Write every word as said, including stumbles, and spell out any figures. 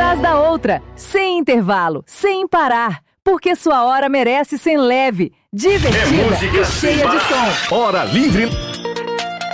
atrás da outra, sem intervalo, sem parar. Porque sua hora merece ser leve, divertida É música e cheia de som. Hora Livre.